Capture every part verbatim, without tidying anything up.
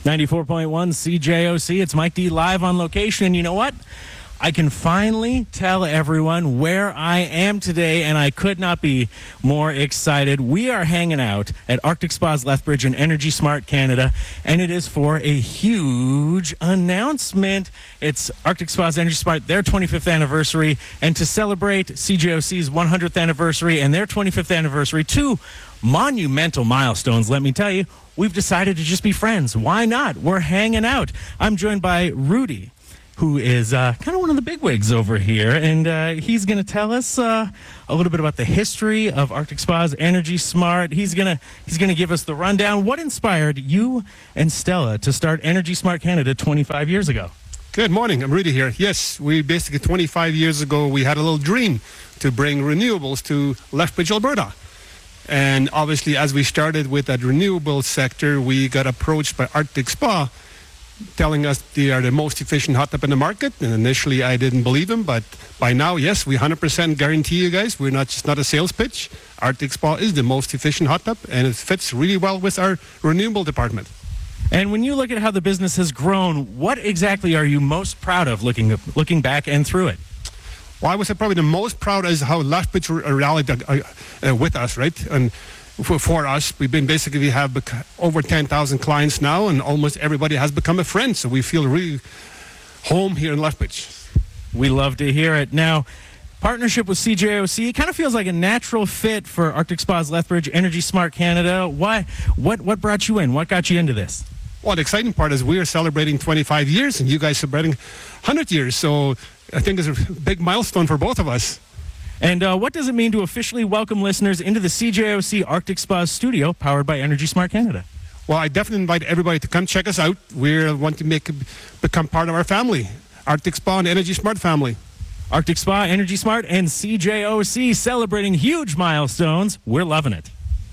ninety-four point one C J O C. It's Mike D live on location. And you know what? I can finally tell everyone where I am today, and I could not be more excited. We are hanging out at Arctic Spas Lethbridge and Energy Smart Canada, and it is for a huge announcement. It's Arctic Spas Energy Smart, their twenty-fifth anniversary, and to celebrate C J O C's one hundredth anniversary and their twenty-fifth anniversary, two monumental milestones, let me tell you, we've decided to just be friends. Why not? We're hanging out. I'm joined by Rudy, who is uh, kind of one of the bigwigs over here, and uh, he's going to tell us uh, a little bit about the history of Arctic Spas Energy Smart. He's going to he's going to give us the rundown. What inspired you and Stella to start Energy Smart Canada twenty-five years ago? Good morning. I'm Rudy here. Yes, we basically twenty-five years ago, we had a little dream to bring renewables to Lethbridge, Alberta. And obviously, as we started with that renewable sector, we got approached by Arctic Spa, telling us they are the most efficient hot tub in the market. And initially, I didn't believe them, but by now, yes, we one hundred percent guarantee you guys, we're not just not a sales pitch. Arctic Spa is the most efficient hot tub, and it fits really well with our renewable department. And when you look at how the business has grown, what exactly are you most proud of looking looking back and through it? Well, I would say probably the most proud is how Lethbridge rallied uh, uh, with us, right? And for, for us, we've been basically, we have bec- over ten thousand clients now, and almost everybody has become a friend. So we feel really home here in Lethbridge. We love to hear it. Now, partnership with C J O C kind of feels like a natural fit for Arctic Spas Lethbridge, Energy Smart Canada. Why? What, what brought you in? What got you into this? Well, the exciting part is we are celebrating twenty-five years, and you guys are celebrating one hundred years. So I think it's a big milestone for both of us. And uh, what does it mean to officially welcome listeners into the C J O C Arctic Spas studio powered by Energy Smart Canada? Well, I definitely invite everybody to come check us out. We want to make become part of our family, Arctic Spa and Energy Smart family. Arctic Spa, Energy Smart, and C J O C celebrating huge milestones. We're loving it.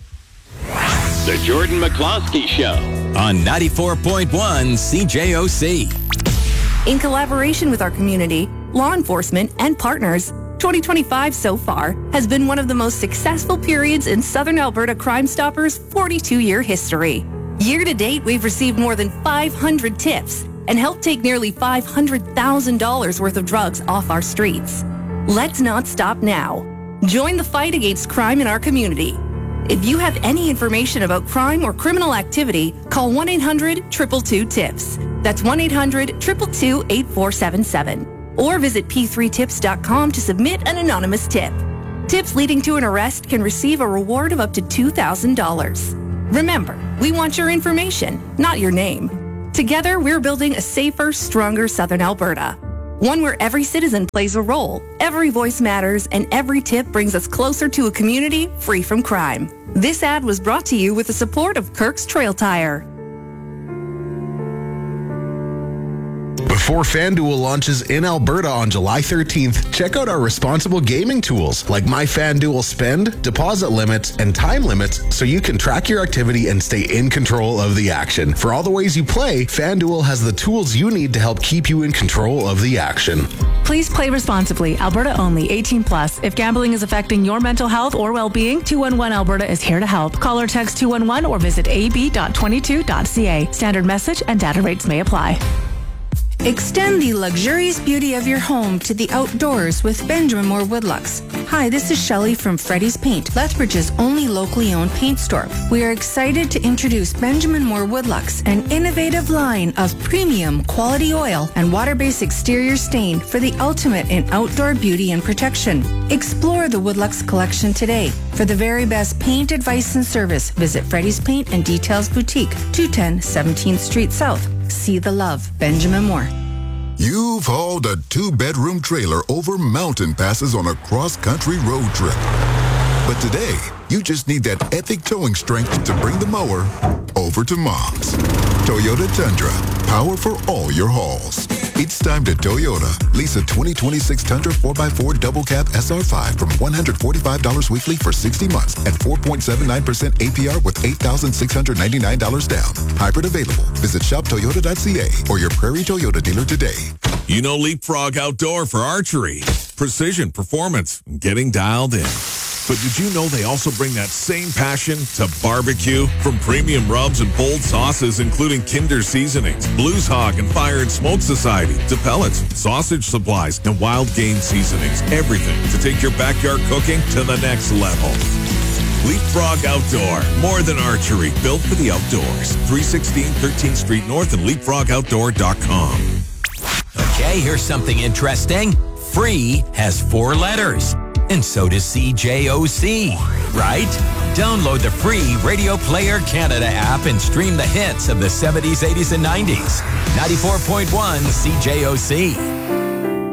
The Jordan McCloskey Show on ninety-four point one C J O C. In collaboration with our community, law enforcement, and partners, twenty twenty-five so far has been one of the most successful periods in Southern Alberta Crime Stoppers' forty-two-year history. Year to date, we've received more than five hundred tips and helped take nearly five hundred thousand dollars worth of drugs off our streets. Let's not stop now. Join the fight against crime in our community. If you have any information about crime or criminal activity, call one eight hundred two two two TIPS. That's one eight hundred two two two eight four seven seven. Or visit p three tips dot com to submit an anonymous tip. Tips leading to an arrest can receive a reward of up to two thousand dollars. Remember, we want your information, not your name. Together, we're building a safer, stronger Southern Alberta. One where every citizen plays a role, every voice matters, and every tip brings us closer to a community free from crime. This ad was brought to you with the support of Kirk's Trail Tire. Before FanDuel launches in Alberta on July thirteenth, check out our responsible gaming tools like My FanDuel Spend, deposit limits, and time limits so you can track your activity and stay in control of the action. For all the ways you play, FanDuel has the tools you need to help keep you in control of the action. Please play responsibly. Alberta only. eighteen plus. If gambling is affecting your mental health or well-being, two one one Alberta is here to help. Call or text two one one or visit a b dot twenty-two dot c a. Standard message and data rates may apply. Extend the luxurious beauty of your home to the outdoors with Benjamin Moore Woodlucks. Hi, this is Shelley from Freddy's Paint, Lethbridge's only locally owned paint store. We are excited to introduce Benjamin Moore Woodlucks, an innovative line of premium quality oil and water-based exterior stain for the ultimate in outdoor beauty and protection. Explore the Woodlucks collection today. For the very best paint advice and service, visit Freddy's Paint and Details Boutique, two ten seventeenth Street South. See the love. Benjamin Moore. You've hauled a two-bedroom trailer over mountain passes on a cross-country road trip. But today, you just need that epic towing strength to bring the mower over to Mom's. Toyota Tundra. Power for all your hauls. It's time to Toyota. Lease a twenty twenty-six Tundra four by four Double Cab S R five from one hundred forty-five dollars weekly for sixty months at four point seven nine percent A P R with eight thousand six hundred ninety-nine dollars down. Hybrid available. Visit shop toyota dot c a or your Prairie Toyota dealer today. You know Leapfrog Outdoor for archery. Precision, performance, getting dialed in. But did you know they also bring that same passion to barbecue? From premium rubs and bold sauces, including Kinder Seasonings, Blues Hog and Fire and Smoke Society, to pellets, sausage supplies, and wild game seasonings. Everything to take your backyard cooking to the next level. Leapfrog Outdoor. More than archery. Built for the outdoors. three sixteen thirteenth Street North and leapfrog outdoor dot com. Okay, here's something interesting. Free has four letters. And so does C J O C, right? Download the free Radio Player Canada app and stream the hits of the seventies, eighties, and nineties. ninety-four point one C J O C.